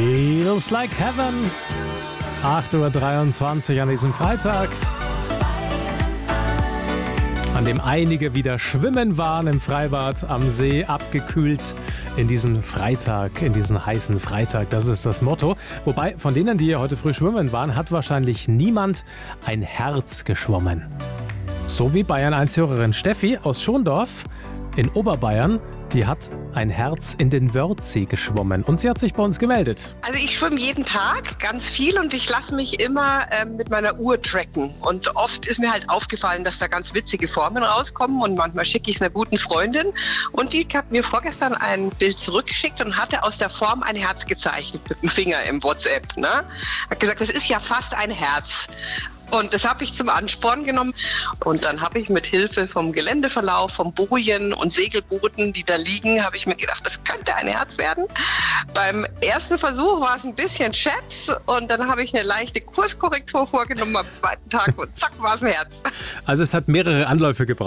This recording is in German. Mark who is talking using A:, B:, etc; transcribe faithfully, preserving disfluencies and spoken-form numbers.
A: Feels like heaven. acht Uhr dreiundzwanzig an diesem Freitag, an dem einige wieder schwimmen waren im Freibad am See, abgekühlt in diesen Freitag, in diesen heißen Freitag. Das ist das Motto. Wobei, von denen, die heute früh schwimmen waren, hat wahrscheinlich niemand ein Herz geschwommen. So wie Bayern eins Hörerin Steffi aus Schondorf in Oberbayern, die hat ein Herz in den Wörthsee geschwommen und sie hat sich bei uns gemeldet.
B: Also ich schwimme jeden Tag ganz viel und ich lasse mich immer ähm, mit meiner Uhr tracken. Und oft ist mir halt aufgefallen, dass da ganz witzige Formen rauskommen und manchmal schicke ich es einer guten Freundin. Und die hat mir vorgestern ein Bild zurückgeschickt und hatte aus der Form ein Herz gezeichnet mit dem Finger im WhatsApp. Ne? Hat gesagt, das ist ja fast ein Herz. Und das habe ich zum Ansporn genommen. Und dann habe ich mit Hilfe vom Geländeverlauf, vom Bojen und Segelbooten, die da liegen, habe ich mir gedacht, das könnte ein Herz werden. Beim ersten Versuch war es ein bisschen Schätz und dann habe ich eine leichte Kurskorrektur vorgenommen am zweiten Tag und zack war es ein Herz.
A: Also es hat mehrere Anläufe gebraucht.